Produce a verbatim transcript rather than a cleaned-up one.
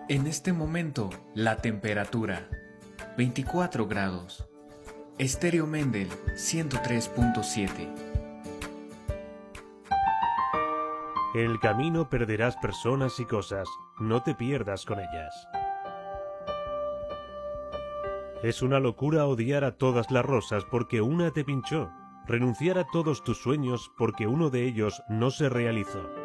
En este momento, la temperatura, veinticuatro grados. Estéreo Mendel, ciento tres punto siete. En el camino perderás personas y cosas, no te pierdas con ellas. Es una locura odiar a todas las rosas porque una te pinchó, renunciar a todos tus sueños porque uno de ellos no se realizó.